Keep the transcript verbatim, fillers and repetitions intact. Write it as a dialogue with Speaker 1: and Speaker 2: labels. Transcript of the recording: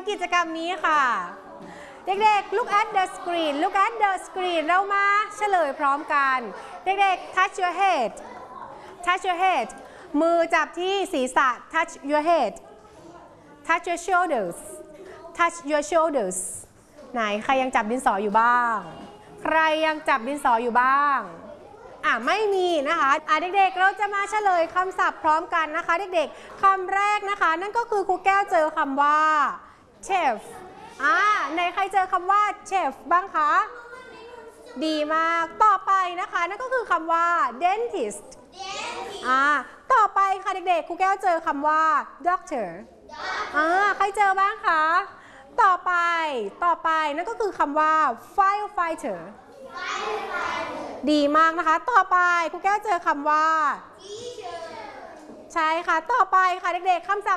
Speaker 1: กิจกรรมนี้ค่ะเด็กๆ look at the screen look at the screen เรามาเฉลยพร้อมกันเด็กๆ touch your head touch your head มือจับที่ศีรษะ touch your head touch your shoulders touch your shoulders ไหนใครยังจับดินสออยู่บ้างใครยังจับดินสออยู่บ้างอ่ะไม่มีนะคะอ่ะเด็กๆเราจะมาเฉลยคำศัพท์พร้อมกันนะคะเด็กๆคำแรกนะคะนั่นก็คือครูแก้วเจอคำว่า chef อ่ะในใครเจอคำว่า chef บ้างคะดีมากต่อไปนะคะนั่นก็คือคำว่า dentist อ่ะต่อไปค่ะเด็กๆครูแก้วเจอคำว่า doctor อ่ะใครเจอบ้างคะต่อไปต่อไปนั่นก็คือคำว่า firefighter ดีมากนะคะต่อไปครูแก้วเจอคำว่าใช่ค่ะต่อไปค่ะเด็กๆคำศัพท์